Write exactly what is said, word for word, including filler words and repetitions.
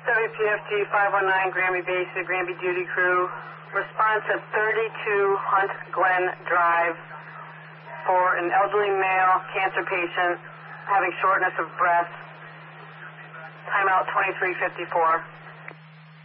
W P F G five one nine, Granby Base, the Granby Duty Crew. Response at thirty-two Hunt Glen Drive for an elderly male cancer patient having shortness of breath. Timeout twenty-three fifty-four.